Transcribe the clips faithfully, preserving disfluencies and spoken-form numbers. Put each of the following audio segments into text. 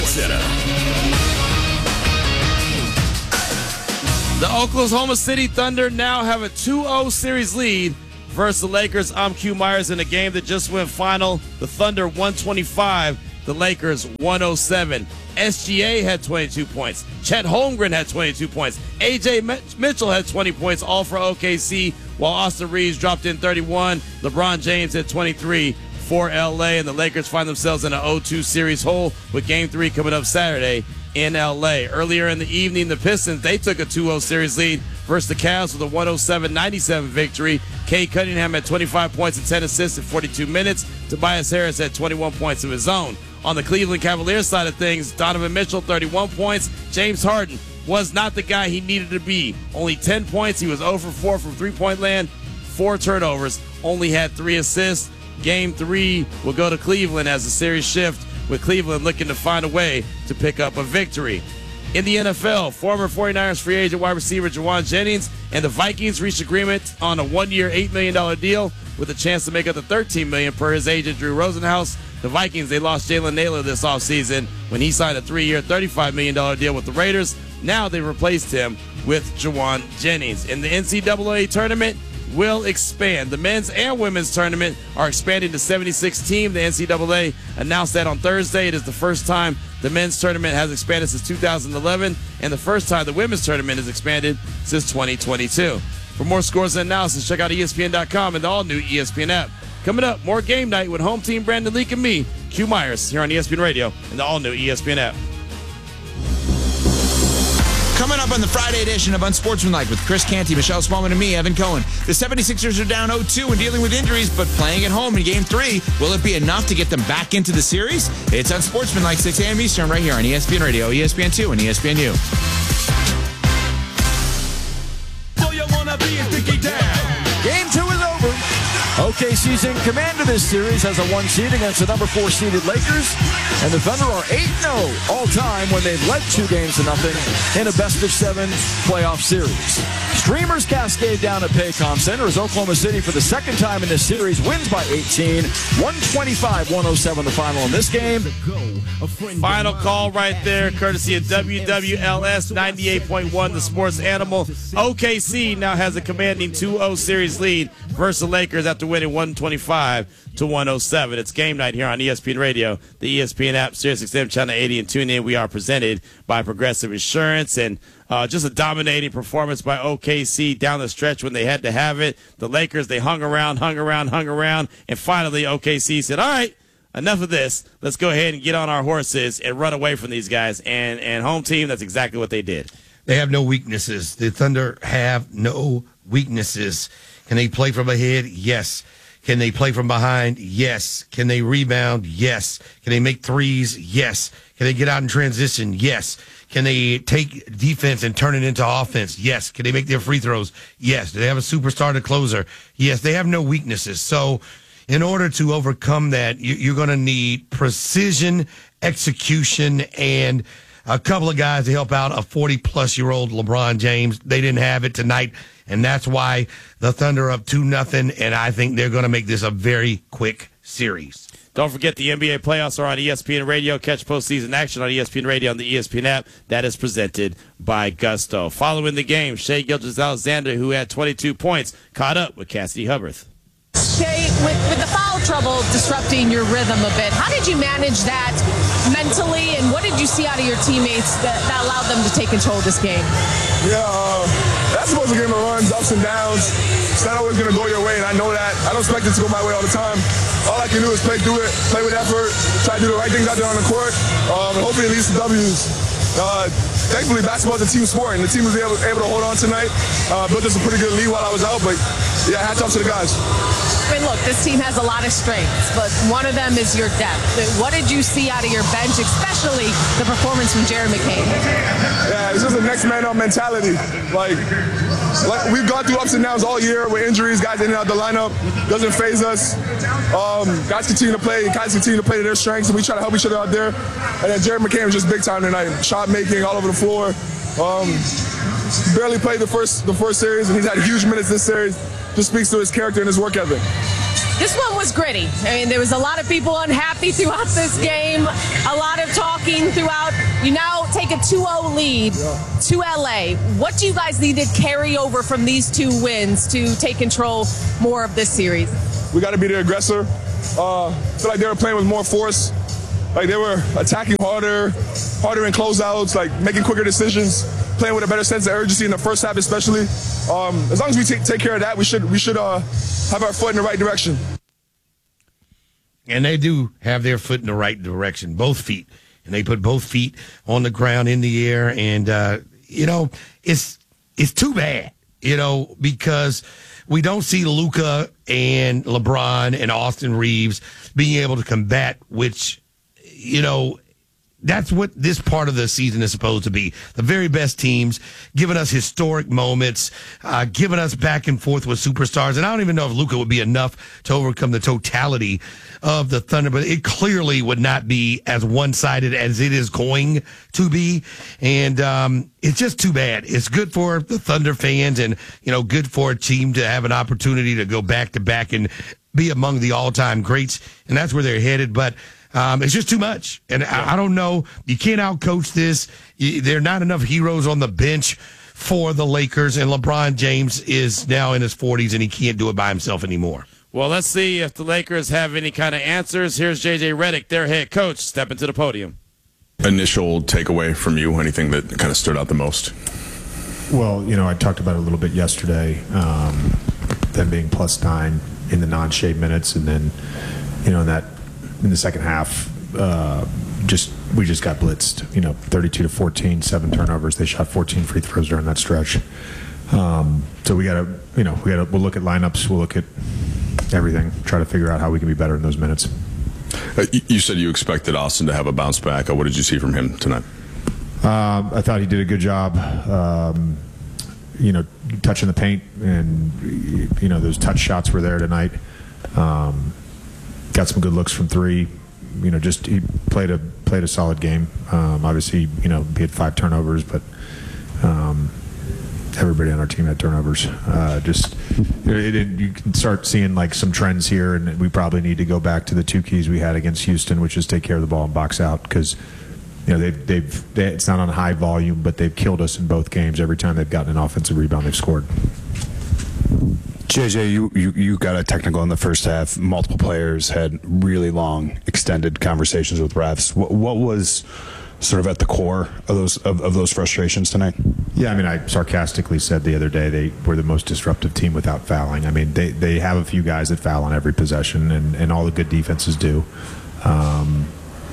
Center. The Oklahoma City Thunder now have a two oh series lead versus the Lakers. I'm Q Myers in a game that just went final. The Thunder one twenty-five, the Lakers one oh seven. S G A had twenty-two points. Chet Holmgren had twenty-two points. A J Mitchell had twenty points, all for O K C, while Austin Reeves dropped in thirty-one. LeBron James had twenty-three for L A, and the Lakers find themselves in an oh two series hole with Game three coming up Saturday in L A. Earlier in the evening, the Pistons, they took a two oh series lead versus the Cavs with a one oh seven ninety-seven victory. Cade Cunningham had twenty-five points and ten assists in forty-two minutes. Tobias Harris had twenty-one points of his own. On the Cleveland Cavaliers side of things, Donovan Mitchell, thirty-one points. James Harden was not the guy he needed to be. Only ten points. He was oh for four from three-point land, four turnovers, only had three assists. Game three will go to Cleveland as the series shift, with Cleveland looking to find a way to pick up a victory. In the N F L, former 49ers free agent wide receiver Jawan Jennings and the Vikings reached agreement on a one-year, eight million dollars deal with a chance to make up to thirteen million dollars per his agent, Drew Rosenhaus. The Vikings, they lost Jalen Naylor this offseason when he signed a three-year, thirty-five million dollars deal with the Raiders. Now they replaced him with Jawan Jennings. In the N C double A tournament, will expand. The men's and women's tournament are expanding to seventy-six teams. The N C double A announced that on Thursday. It is the first time the men's tournament has expanded since two thousand eleven, and the first time the women's tournament has expanded since twenty twenty-two. For more scores and analysis, check out E S P N dot com and the all-new E S P N app. Coming up, more game night with home team Brandon Leak and me, Q Myers, here on E S P N Radio and the all-new E S P N app. Coming up on the Friday edition of Unsportsmanlike with Chris Canty, Michelle Smallman, and me, Evan Cohen. The seventy-sixers are down oh two and dealing with injuries, but playing at home in Game three. Will it be enough to get them back into the series? It's Unsportsmanlike, six a.m. Eastern, right here on E S P N Radio, E S P N two, and E S P N U. So you wanna be a sticky down. Game two is over. O K C's in command of this series as a one seed against the number four seeded Lakers. And the Thunder are eight oh all-time when they've led two games to nothing in a best-of-seven playoff series. Streamers cascade down at Paycom Center as Oklahoma City, for the second time in this series, wins by eighteen. one twenty-five one oh seven the final in this game. Final call right there, courtesy of W W L S ninety-eight point one, the sports animal. O K C now has a commanding two oh series lead versus the Lakers after winning one twenty-five to one oh seven. It's game night here on E S P N Radio, the E S P N app, Sirius X M Channel eighty, and tune in. We are presented by Progressive Insurance, and uh, just a dominating performance by O K C down the stretch when they had to have it. The Lakers, they hung around, hung around, hung around, and finally O K C said, all right, enough of this. Let's go ahead and get on our horses and run away from these guys. And, and home team, that's exactly what they did. They have no weaknesses. The Thunder have no weaknesses. Can they play from ahead? Yes. Can they play from behind? Yes. Can they rebound? Yes. Can they make threes? Yes. Can they get out in transition? Yes. Can they take defense and turn it into offense? Yes. Can they make their free throws? Yes. Do they have a superstar to closer? Yes. They have no weaknesses. So in order to overcome that, you're going to need precision, execution, and a couple of guys to help out a forty-plus-year-old LeBron James. They didn't have it tonight, and that's why the Thunder are up two nothing, and I think they're going to make this a very quick series. Don't forget the N B A playoffs are on E S P N Radio. Catch postseason action on E S P N Radio on the E S P N app. That is presented by Gusto. Following the game, Shai Gilgeous-Alexander, who had twenty-two points, caught up with Cassidy Hubbarth. Shai, with, with the foul trouble disrupting your rhythm a bit, how did you manage that mentally, and what did you see out of your teammates that, that allowed them to take control of this game? Yeah, uh, that's supposed to game of runs, ups and downs. It's not always going to go your way, and I know that. I don't expect it to go my way all the time. All I can do is play through it, play with effort, try to do the right things out there on the court, um, and hopefully it leads to W's. Uh, thankfully, basketball is a team sport, and the team was able, able to hold on tonight. Uh, built us a pretty good lead while I was out, but yeah, hats off to the guys. I mean, look, this team has a lot of strengths, but one of them is your depth. What did you see out of your bench, especially the performance from Jared McCain? Yeah, it's just a next man up mentality. Like, like we've gone through ups and downs all year with injuries, guys in and out the lineup. Doesn't faze us. Um, guys continue to play, guys continue to play to their strengths, and we try to help each other out there. And then Jared McCain was just big time tonight. Shot making all over the floor. Um, barely played the first the first series, and he's had huge minutes this series. Just speaks to his character and his work ethic. This one was gritty. I mean, there was a lot of people unhappy throughout this game. A lot of talking seen throughout. You now take a two oh lead to L A. What do you guys need to carry over from these two wins to take control more of this series? We got to be the aggressor. Uh, I feel like they were playing with more force. Like they were attacking harder, harder in closeouts, like making quicker decisions, playing with a better sense of urgency in the first half especially. Um, as long as we take, take care of that, we should we should uh, have our foot in the right direction. And they do have their foot in the right direction, both feet. And they put both feet on the ground in the air. And, uh, you know, it's it's too bad, you know, because we don't see Luka and LeBron and Austin Reeves being able to combat, which, you know, that's what this part of the season is supposed to be. The very best teams, giving us historic moments, uh, giving us back and forth with superstars. And I don't even know if Luka would be enough to overcome the totality of the Thunder, but it clearly would not be as one-sided as it is going to be. And um, it's just too bad. It's good for the Thunder fans and, you know, good for a team to have an opportunity to go back-to-back and be among the all-time greats. And that's where they're headed. But Um, it's just too much. And I, I don't know. You can't outcoach this. You, there are not enough heroes on the bench for the Lakers. And LeBron James is now in his forties, and he can't do it by himself anymore. Well, let's see if the Lakers have any kind of answers. Here's J J Redick, their head coach, stepping to the podium. Initial takeaway from you, anything that kind of stood out the most? Well, you know, I talked about it a little bit yesterday, um, them being plus nine in the non-shade minutes, and then, you know, in that in the second half, uh, just we just got blitzed. You know, thirty-two to fourteen, seven turnovers. They shot fourteen free throws during that stretch. Um, so we got to, you know, we got to. We'll look at lineups. We'll look at everything. Try to figure out how we can be better in those minutes. Uh, you said you expected Austin to have a bounce back. Uh, what did you see from him tonight? Um, I thought he did a good job. Um, you know, touching the paint, and you know those touch shots were there tonight. Um, Got some good looks from three. You know, just he played a played a solid game. Um, obviously, you know, he had five turnovers, but um, everybody on our team had turnovers. Uh, just it, it, you can start seeing like some trends here, and we probably need to go back to the two keys we had against Houston, which is take care of the ball and box out, because you know they've they've they, it's not on high volume, but they've killed us in both games. Every time they've gotten an offensive rebound, they've scored. J J, you, you, you got a technical in the first half. Multiple players had really long, extended conversations with refs. What, what was sort of at the core of those of, of those frustrations tonight? Yeah, I mean, I sarcastically said the other day they were the most disruptive team without fouling. I mean, they, they have a few guys that foul on every possession, and, and all the good defenses do. Um,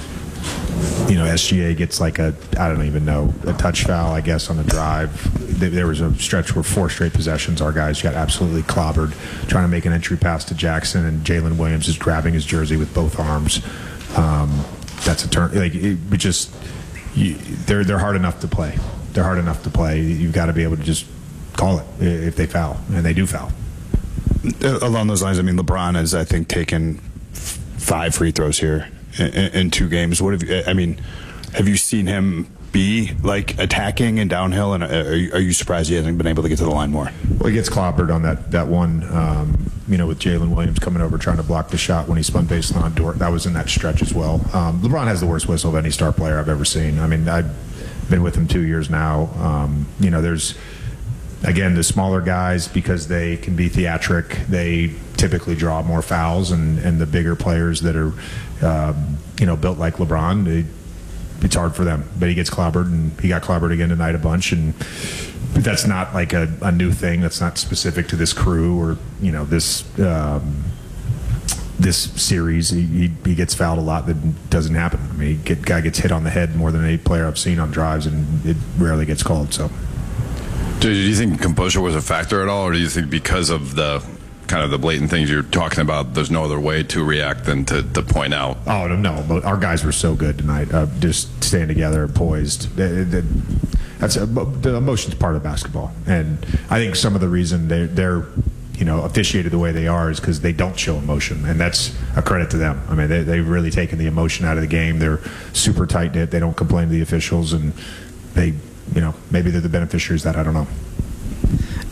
you know, S G A gets like a, I don't even know, a touch foul, I guess, on the drive. There was a stretch where four straight possessions, our guys got absolutely clobbered trying to make an entry pass to Jackson, and Jalen Williams is grabbing his jersey with both arms. Um, that's a turn. Like, it, it just, you, they're, they're hard enough to play. They're hard enough to play. You've got to be able to just call it if they foul, and they do foul. Along those lines, I mean, LeBron has, I think, taken f- five free throws here in, in two games. What have you, I mean, have you seen him be like attacking and downhill, and are you, are you surprised he hasn't been able to get to the line more? Well, he gets clobbered on that that one, um, you know, with Jalen Williams coming over trying to block the shot when he spun baseline. Dort, that was in that stretch as well. Um, LeBron has the worst whistle of any star player I've ever seen. I mean, I've been with him two years now. Um, you know, there's again the smaller guys, because they can be theatric. They typically draw more fouls, and and the bigger players that are, um, you know, built like LeBron, they. It's hard for them, but he gets clobbered, and he got clobbered again tonight a bunch. And but that's not like a, a new thing. That's not specific to this crew or you know this um, this series. He, he he gets fouled a lot. That doesn't happen. I mean, he get, guy gets hit on the head more than any player I've seen on drives, and it rarely gets called. So, do you think composure was a factor at all, or do you think because of the kind of the blatant things you're talking about, there's no other way to react than to, to point out? Oh, no, no. But our guys were so good tonight, uh, just staying together, poised. That's a, the emotion's part of basketball. And I think some of the reason they're, they're you know, officiated the way they are is because they don't show emotion. And that's a credit to them. I mean, they, they've really taken the emotion out of the game. They're super tight-knit. They don't complain to the officials. And they, you know, maybe they're the beneficiaries of that. I don't know.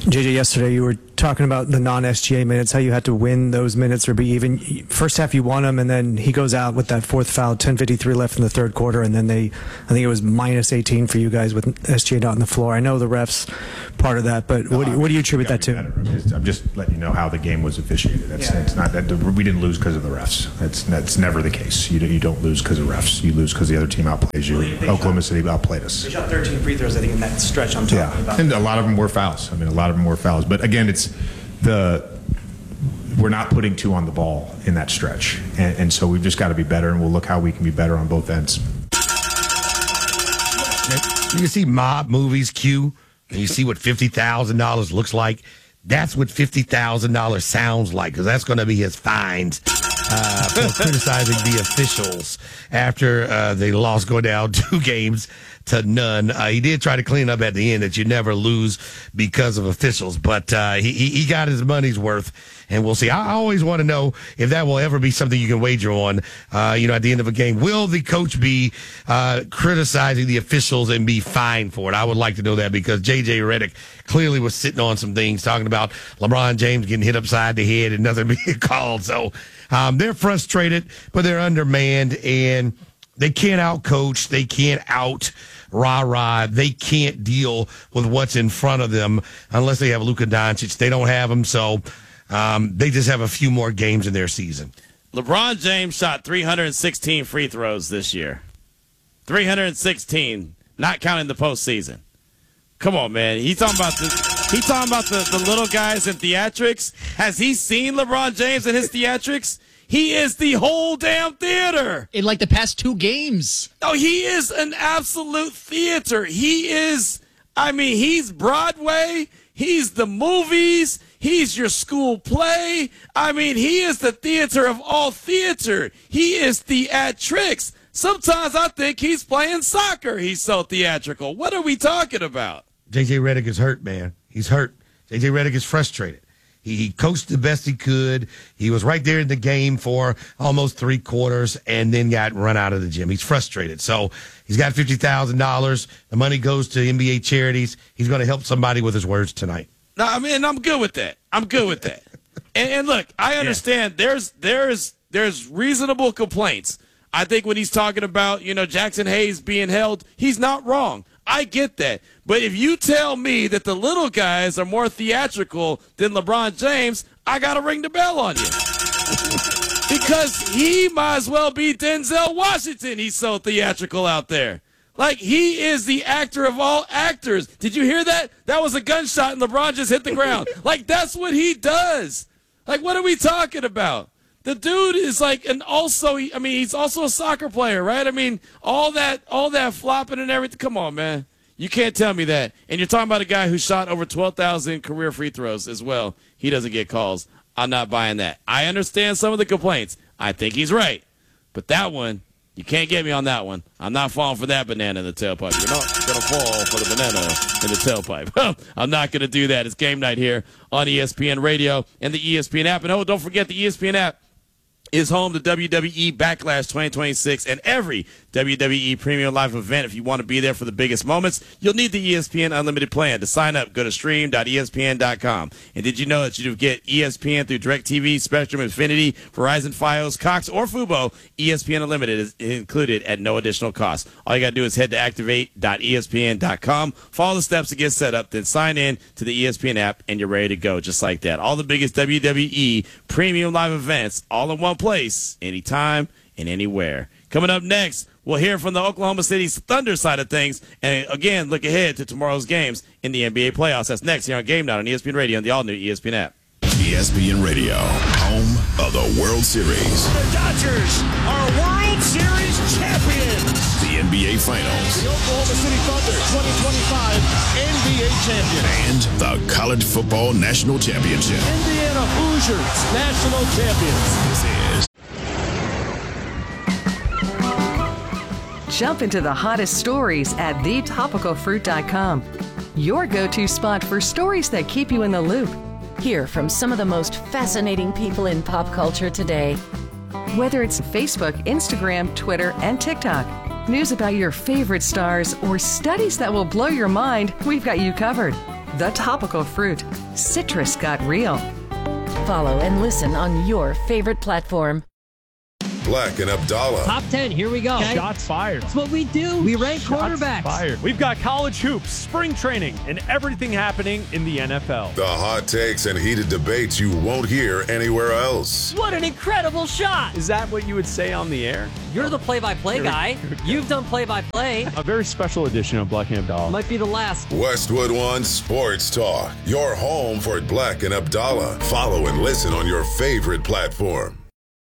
J J, yesterday you were talking about the non-S G A minutes, how you had to win those minutes or be even. First half you won them, and then he goes out with that fourth foul, ten fifty-three left in the third quarter, and then they, I think it was minus eighteen for you guys with S G A not on the floor. I know the refs part of that, but No, what, do you, what do you attribute that to? I'm just, I'm just letting you know how the game was officiated. That's, Yeah. it's not that we didn't lose because of the refs. That's that's never the case. You don't, you don't lose because of refs. You lose because the other team outplays you. Well, they- they Oklahoma shot- City outplayed us. They shot thirteen free throws, I think, in that stretch I'm talking Yeah, about. and a lot of them were fouls. I mean, a lot of them were fouls. But again, it's the we're not putting two on the ball in that stretch, and, and so we've just got to be better, and we'll look how we can be better on both ends. You can see mob movies, Q, and you see what fifty thousand dollars looks like. That's what fifty thousand dollars sounds like, because that's going to be his fines uh, for criticizing the officials after uh, they lost, go down two games to none. Uh, he did try to clean up at the end that you never lose because of officials, but uh, he, he got his money's worth, and we'll see. I always want to know if that will ever be something you can wager on, uh, you know, at the end of a game. Will the coach be uh, criticizing the officials and be fined for it? I would like to know that, because J J Redick clearly was sitting on some things, talking about LeBron James getting hit upside the head and nothing being called. So um, they're frustrated, but they're undermanned, and they can't out-coach. They can't out rah-rah. They can't deal with what's in front of them unless they have Luka Doncic. They don't have him, so um, they just have a few more games in their season. LeBron James shot three hundred sixteen free throws this year. three hundred sixteen, not counting the postseason. Come on, man. He's talking about the he talking about the, the little guys in theatrics. Has he seen LeBron James in his theatrics? He is the whole damn theater. In like the past two games. No, he is an absolute theater. He is, I mean, he's Broadway. He's the movies. He's your school play. I mean, he is the theater of all theater. He is theatrics. Sometimes I think he's playing soccer. He's so theatrical. What are we talking about? J J Redick is hurt, man. He's hurt. J J Redick is frustrated. He, he coached the best he could. He was right there in the game for almost three quarters and then got run out of the gym. He's frustrated. So he's got fifty thousand dollars. The money goes to N B A charities. He's going to help somebody with his words tonight. No, I mean, I'm good with that. I'm good with that. and, and look, I understand yeah. there's there's there's reasonable complaints. I think when he's talking about, you know, Jackson Hayes being held, he's not wrong. I get that. But if you tell me that the little guys are more theatrical than LeBron James, I got to ring the bell on you. Because he might as well be Denzel Washington. He's so theatrical out there. Like, he is the actor of all actors. Did you hear that? That was a gunshot and LeBron just hit the ground. Like, that's what he does. Like, what are we talking about? The dude is like, and also, I mean, he's also a soccer player, right? I mean, all that, all that flopping and everything. Come on, man. You can't tell me that. And you're talking about a guy who shot over twelve thousand career free throws as well. He doesn't get calls. I'm not buying that. I understand some of the complaints. I think he's right. But that one, you can't get me on that one. I'm not falling for that banana in the tailpipe. You're not going to fall for the banana in the tailpipe. I'm not going to do that. It's game night here on E S P N Radio and the E S P N app. And oh, don't forget the E S P N app is home to W W E Backlash twenty twenty-six and every W W E Premium Live event. If you want to be there for the biggest moments, you'll need the E S P N Unlimited plan. To sign up, go to stream dot E S P N dot com. And did you know that you get E S P N through DirecTV, Spectrum, Infinity, Verizon, Fios, Cox, or Fubo? E S P N Unlimited is included at no additional cost. All you got to do is head to activate dot E S P N dot com, follow the steps to get set up, then sign in to the E S P N app, and you're ready to go just like that. All the biggest W W E Premium Live events all in one place, anytime and anywhere. Coming up next, we'll hear from the Oklahoma City Thunder side of things. And again, look ahead to tomorrow's games in the N B A playoffs. That's next here on Game Night on E S P N Radio and the all-new E S P N app. E S P N Radio, home of the World Series. The Dodgers are World Series champions. The N B A Finals. The Oklahoma City Thunder twenty twenty-five N B A champion. And the College Football National Championship. Indiana Hoosiers national champions. This is Jump into the hottest stories at the topical fruit dot com. Your go-to spot for stories that keep you in the loop. Hear from some of the most fascinating people in pop culture today. Whether it's Facebook, Instagram, Twitter, and TikTok, news about your favorite stars, or studies that will blow your mind, we've got you covered. The Topical Fruit. Citrus got real. Follow and listen on your favorite platform. Black and Abdallah. Top ten, here we go. Okay. Shots fired. That's what we do. We rank Shots quarterbacks. Fired. We've got college hoops, spring training, and everything happening in the N F L. The hot takes and heated debates you won't hear anywhere else. What an incredible shot. Is that what you would say on the air? You're the play-by-play guy. You've done play-by-play. A very special edition of Black and Abdallah. Might be the last. Westwood One Sports Talk. Your home for Black and Abdallah. Follow and listen on your favorite platform.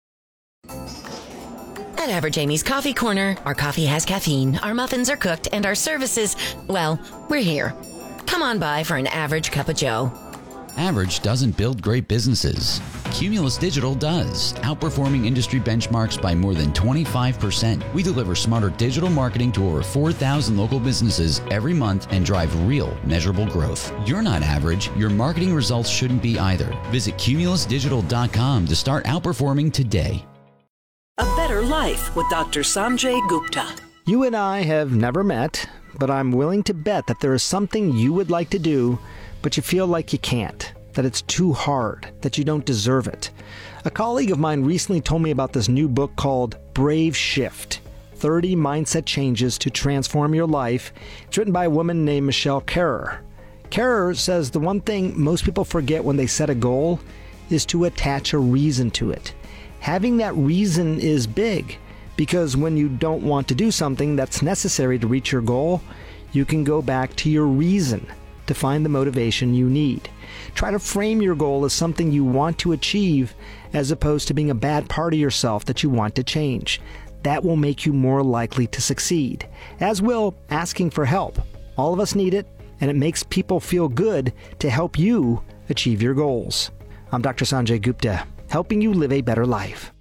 At Average Amy's Coffee Corner, our coffee has caffeine, our muffins are cooked, and our services, well, we're here. Come on by for an average cup of joe. Average doesn't build great businesses. Cumulus Digital does, outperforming industry benchmarks by more than twenty-five percent. We deliver smarter digital marketing to over four thousand local businesses every month and drive real, measurable growth. You're not average. Your marketing results shouldn't be either. Visit cumulus digital dot com to start outperforming today. A Better Life with Doctor Sanjay Gupta. You and I have never met, but I'm willing to bet that there is something you would like to do, but you feel like you can't, that it's too hard, that you don't deserve it. A colleague of mine recently told me about this new book called Brave Shift, thirty Mindset Changes to Transform Your Life. It's written by a woman named Michelle Kerrer. Kerrer says the one thing most people forget when they set a goal is to attach a reason to it. Having that reason is big, because when you don't want to do something that's necessary to reach your goal, you can go back to your reason to find the motivation you need. Try to frame your goal as something you want to achieve as opposed to being a bad part of yourself that you want to change. That will make you more likely to succeed, as will asking for help. All of us need it, and it makes people feel good to help you achieve your goals. I'm Doctor Sanjay Gupta, helping you live a better life.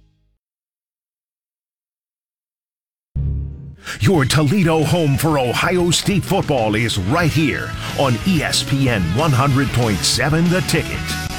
Your Toledo home for Ohio State football is right here on E S P N one hundred point seven The Ticket.